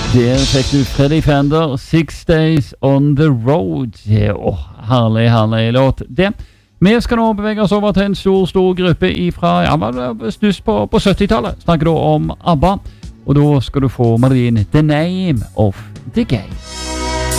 Der fikk du Freddy Fender, 6 Days on the Road. Herlig låt. Vi skal nå bevege oss over til en stor gruppe ifra, stuss på 70-tallet. Snakker da om ABBA, og da skal du få melodien The Name of the Game.